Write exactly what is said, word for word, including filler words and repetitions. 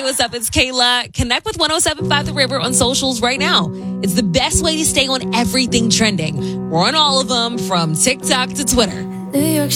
what's up? It's Kayla. Connect with one oh seven point five The River on socials right now. It's the best way to stay on everything trending. We're on all of them, from TikTok to Twitter. New York